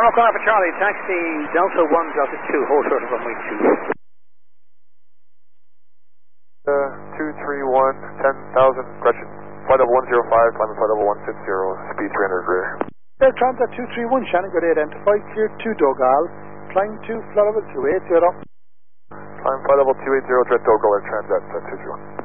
Falcon Alpha Charlie, taxi Delta 1, Delta 2, hold short of runway 2. 231, 10,000, Gretchen. Flight level 105, climb flight level 160, speed 300 rear. Air Transat 231, Shannon, good day, identified, cleared to Dogal, flying to flight level 280. Climb flight level 280, direct Dogal, Air Transat 231.